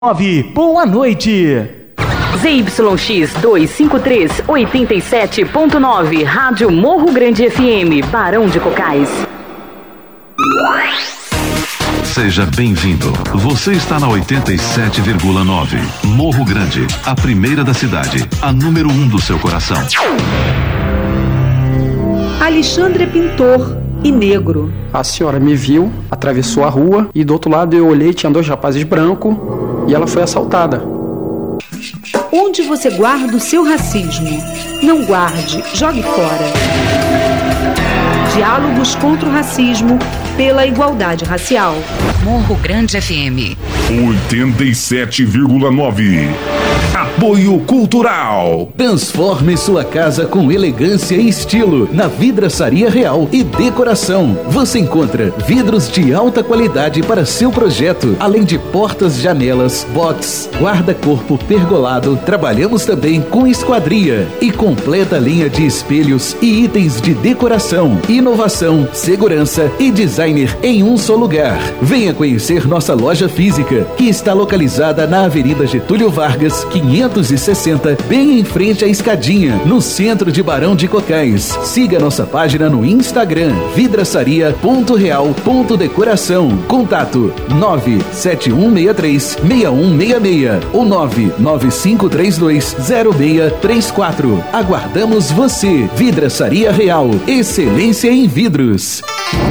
Boa noite. ZYX 253, 87.9, Rádio Morro Grande FM, Barão de Cocais. Seja bem-vindo. Você está na 87,9. Morro Grande, a primeira da cidade, a número 1 do seu coração. Alexandre é pintor e negro. A senhora me viu, atravessou a rua e do outro lado eu olhei, tinha 2 rapazes brancos e ela foi assaltada. Onde você guarda o seu racismo? Não guarde, jogue fora. Diálogos contra o racismo pela igualdade racial. Morro Grande FM 87,9. Apoio Cultural. Transforme sua casa com elegância e estilo na Vidraçaria Real e Decoração. Você encontra vidros de alta qualidade para seu projeto, além de portas, janelas, box, guarda-corpo pergolado. Trabalhamos também com esquadria e completa linha de espelhos e itens de decoração, inovação, segurança e designer em um só lugar. Venha conhecer nossa loja física, que está localizada na Avenida Getúlio Vargas, 560, bem em frente à Escadinha, no centro de Barão de Cocais. Siga nossa página no Instagram, vidraçaria.real.decoração. Contato 97163-6166 ou 99532-0634. Aguardamos você. Vidraçaria Real, excelência em vidros.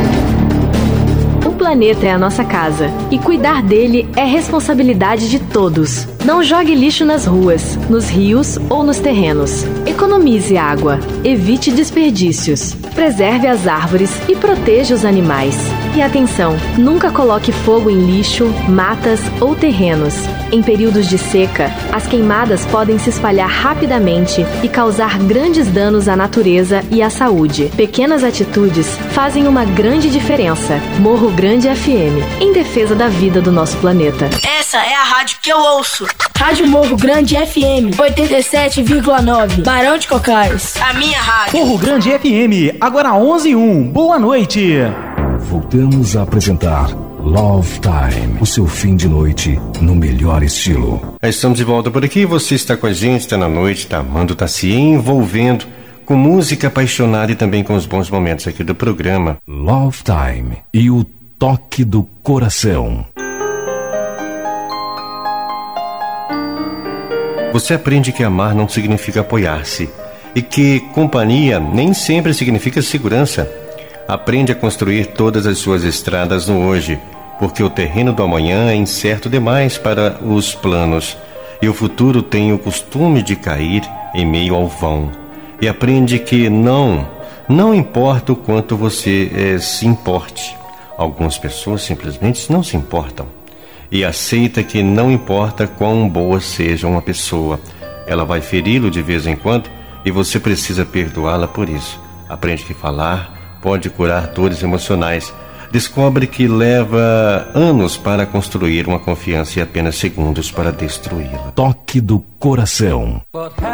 O planeta é a nossa casa e cuidar dele é responsabilidade de todos. Não jogue lixo nas ruas, nos rios ou nos terrenos. Economize água, evite desperdícios, preserve as árvores e proteja os animais. E atenção, nunca coloque fogo em lixo, matas ou terrenos. Em períodos de seca, as queimadas podem se espalhar rapidamente e causar grandes danos à natureza e à saúde. Pequenas atitudes fazem uma grande diferença. Morro Grande FM, em defesa da vida do nosso planeta. Essa é a rádio que eu ouço. Rádio Morro Grande FM 87,9, Barão de Cocais. A minha rádio. Morro Grande FM, agora 11:01. Boa noite. Voltamos a apresentar Love Time, o seu fim de noite no melhor estilo. Estamos de volta por aqui, você está com a gente, está na noite, está amando, está se envolvendo com música apaixonada e também com os bons momentos aqui do programa. Love Time e o toque do coração. Você aprende que amar não significa apoiar-se e que companhia nem sempre significa segurança. Aprende a construir todas as suas estradas no hoje, porque o terreno do amanhã é incerto demais para os planos e o futuro tem o costume de cair em meio ao vão. E aprende que não importa o quanto você se importe. Algumas pessoas simplesmente não se importam. E aceita que não importa quão boa seja uma pessoa, ela vai feri-lo de vez em quando e você precisa perdoá-la por isso. Aprende que falar pode curar dores emocionais. Descobre que leva anos para construir uma confiança e apenas segundos para destruí-la. Toque do coração.